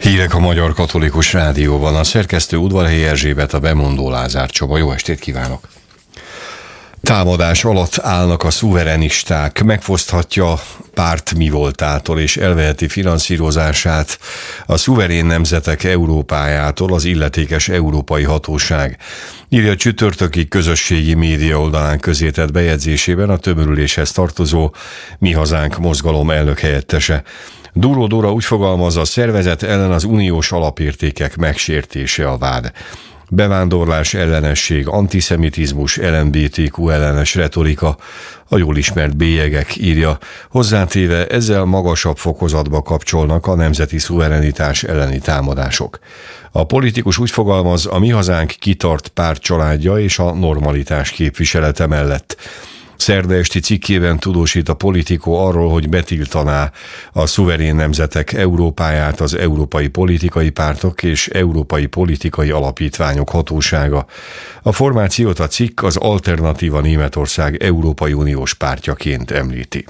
Hírek a Magyar Katolikus Rádióban. A szerkesztő Udvarhelyi Erzsébet, a bemondó Lázár Csaba. Jó estét kívánok! Támadás alatt állnak a szuverenisták, megfoszthatja párt mivoltától és elveheti finanszírozását a szuverén nemzetek Európájától az illetékes európai hatóság, írja csütörtöki közösségi média oldalán közzétett bejegyzésében a tömörüléshez tartozó Mi Hazánk mozgalom elnökhelyettese. Dúró Dóra úgy fogalmazza, a szervezet ellen az uniós alapértékek megsértése a vád. Bevándorlás ellenesség, antiszemitizmus, LMBTQ ellenes retorika, a jól ismert bélyegek, írja, hozzátéve ezzel magasabb fokozatba kapcsolnak a nemzeti szuverenitás elleni támadások. A politikus úgy fogalmaz, a Mi Hazánk kitart pártcsaládja és a normalitás képviselete mellett. Szerda esti cikkében tudósít a Politico arról, hogy betiltaná a szuverén nemzetek Európáját az európai politikai pártok és európai politikai alapítványok hatósága. A formációt a cikk az Alternatíva Németország Európai Uniós pártjaként említi.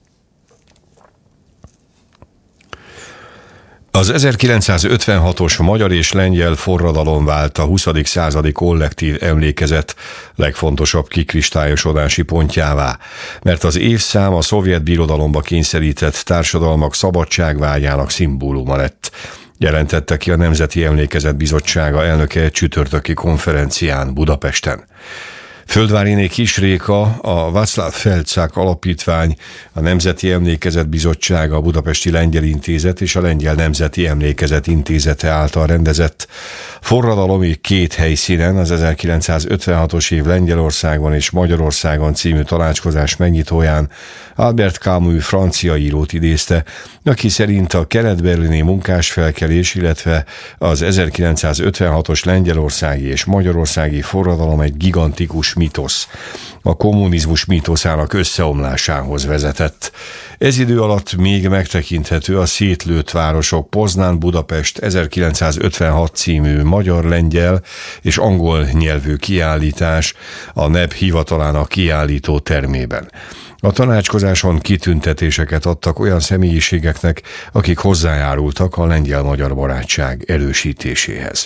Az 1956-os magyar és lengyel forradalom vált a 20. századi kollektív emlékezet legfontosabb kikristályosodási pontjává, mert az évszám a szovjet birodalomba kényszerített társadalmak szabadságvágyának szimbóluma lett, jelentette ki a Nemzeti Emlékezet Bizottsága elnöke csütörtöki konferencián Budapesten. Földváriné Kisréka, a Václav Felczak Alapítvány, a Nemzeti Emlékezet Bizottsága, a Budapesti Lengyel Intézet és a Lengyel Nemzeti Emlékezet Intézete által rendezett forradalomi két helyszínen az 1956-os év Lengyelországban és Magyarországon című tanácskozás megnyitóján Albert Camus francia írót idézte, aki szerint a kelet-berlini munkásfelkelés, illetve az 1956-os lengyelországi és magyarországi forradalom egy gigantikus mitosz, a kommunizmus mitoszának összeomlásához vezetett. Ez idő alatt még megtekinthető a szétlőtt városok Poznán, Budapest 1956 című magyar-lengyel és angol nyelvű kiállítás a NEB hivatalának kiállító termében. A tanácskozáson kitüntetéseket adtak olyan személyiségeknek, akik hozzájárultak a lengyel-magyar barátság erősítéséhez.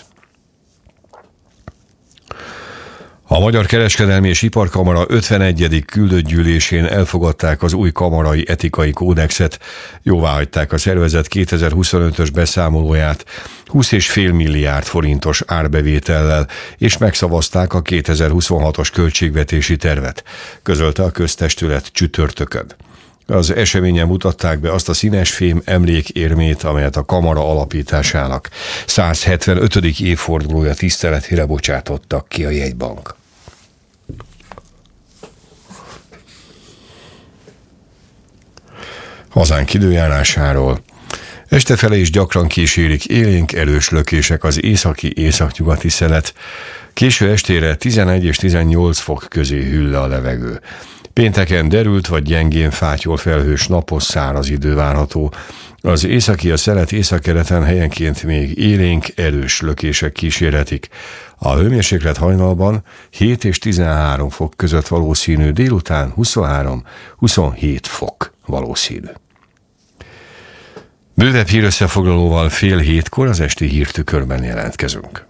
A Magyar Kereskedelmi és Iparkamara 51. küldöttgyűlésén elfogadták az új kamarai etikai kódexet, jóváhagyták a szervezet 2025-ös beszámolóját 20,5 milliárd forintos árbevétellel, és megszavazták a 2026-os költségvetési tervet, közölte a köztestület csütörtökön. Az eseményen mutatták be azt a színesfém emlékérmét, amelyet a kamara alapításának 175. évfordulója tiszteletére bocsátottak ki a jegybank. Hazánk időjárásáról. Estefele is gyakran kísérik élénk erős lökések, az északi-északnyugati szelet. Késő estére 11 és 18 fok közé hűl le a levegő. Pénteken derült vagy gyengén fátyol felhős napos száraz idő várható. Az északi, a szelet északkeleten helyenként még élénk erős lökések kísérhetik. A hőmérséklet hajnalban 7 és 13 fok között valószínű, délután 23-27 fok valószínű. Bővebb hírösszefoglalóval 6:30 az esti hírtükörben jelentkezünk.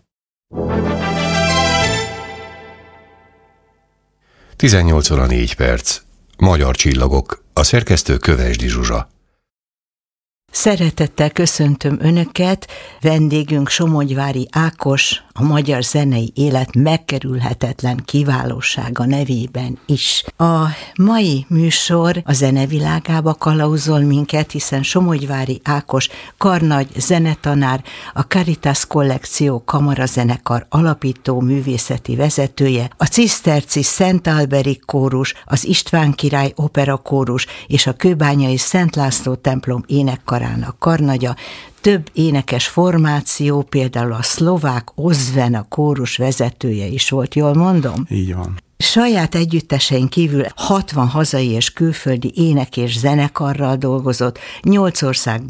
18:04. Magyar csillagok. A szerkesztő Kövesdi Zsuzsa. Szeretettel köszöntöm Önöket, vendégünk Somogyvári Ákos, a magyar zenei élet megkerülhetetlen kiválósága nevében is. A mai műsor a zenevilágába kalauzol minket, hiszen Somogyvári Ákos karnagy zenetanár, a Caritas Kollekció kamarazenekar alapító művészeti vezetője, a ciszterci Szent Alberi kórus, az István király opera kórus és a kőbányai Szent László templom énekkarának karnagya, több énekes formáció, például a szlovák Ozvena kórus vezetője is volt, jól mondom? Így van. Saját együttesein kívül 60 hazai és külföldi ének- és zenekarral dolgozott, 8 országban